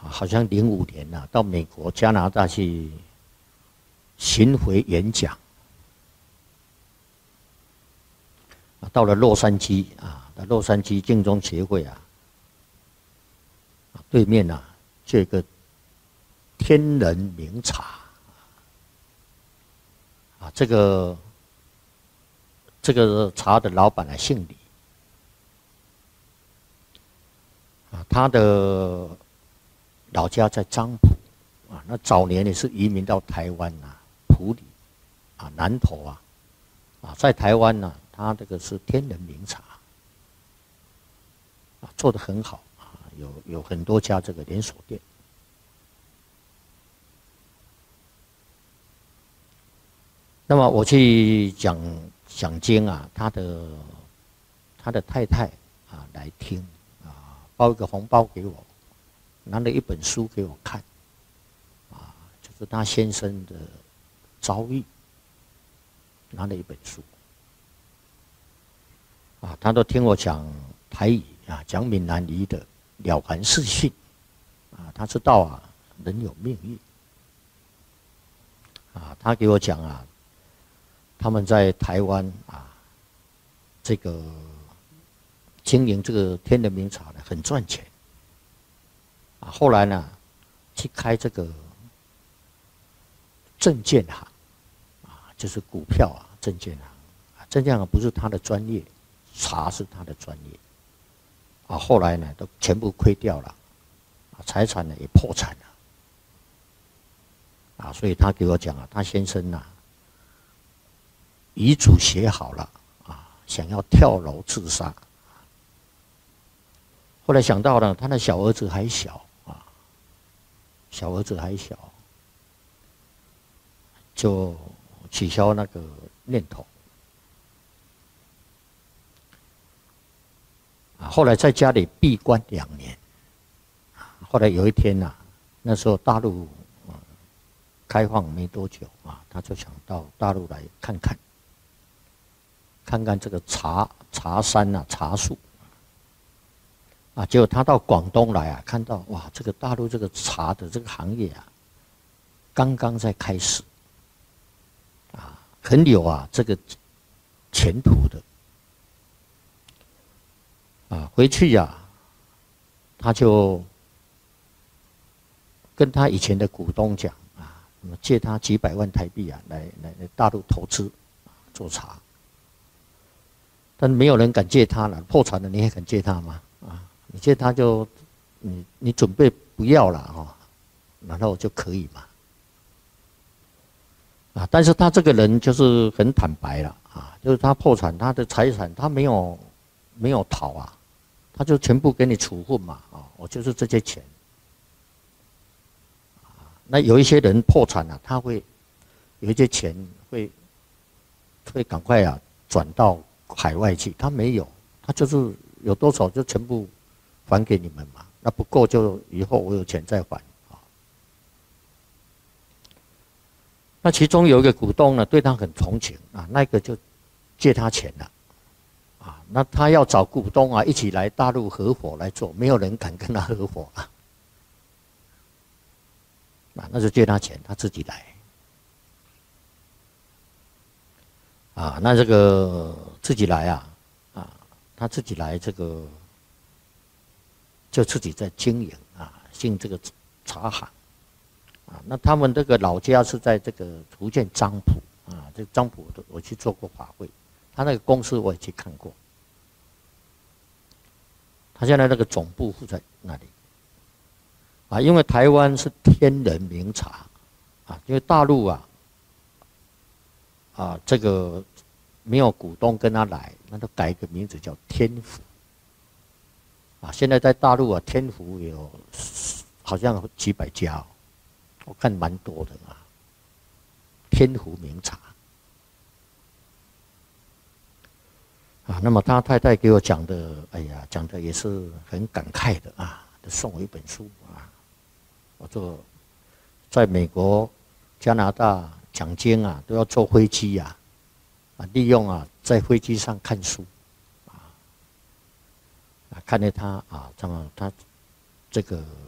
好像05年呐、到美国、加拿大去巡回演讲。到了洛杉矶到洛杉矶建中协会对面就有一个天人茗茶这个茶的老板姓李他的老家在漳浦那早年也是移民到台湾埔里南投在台湾他这个是天人茗茶做得很好有很多家这个连锁店。那么我去讲经他的太太来听包一个红包给我，拿了一本书给我看就是他先生的遭遇，拿了一本书他都听我讲台语讲闽南语的了凡四训他知道人有命运他给我讲他们在台湾这个经营这个天人茗茶很赚钱后来呢去开这个证券行就是股票证券行证券行不是他的专业，茶是他的专业后来呢都全部亏掉了财产呢也破产了所以他给我讲他先生遗嘱写好了想要跳楼自杀。后来想到了他的小儿子还小就取消那个念头后来在家里闭关2年后来有一天那时候大陆开放没多久他就想到大陆来看看这个茶山茶树结果他到广东来看到哇，这个大陆这个茶的这个行业刚刚在开始很有这个前途的回去他就跟他以前的股东讲借他几百万台币来大陆投资做茶，但没有人敢借他了，破产了你也敢借他吗？你借他就你准备不要了然后就可以嘛但是他这个人就是很坦白了就是他破产，他的财产他没有逃他就全部给你处分嘛我就是这些钱那有一些人破产他会有一些钱会赶快转到海外去，他没有，他就是有多少就全部还给你们嘛，那不够就以后我有钱再还那其中有一个股东呢对他很同情那个就借他钱了那他要找股东一起来大陆合伙来做，没有人敢跟他合伙那就借他钱，他自己来那这个自己来他自己来这个就自己在经营进这个茶行那他们这个老家是在这个福建漳浦这漳浦我去做过法会，他那个公司我也去看过，他现在那个总部在那里因为台湾是天人茗茶因为大陆这个没有股东跟他来，那都改一个名字叫天福现在在大陆天福有好像几百家我看蛮多的天福茗茶那么他太太给我讲的，讲的也是很感慨的送我一本书我做在美国、加拿大讲经都要坐飞机利用在飞机上看书看见他他这个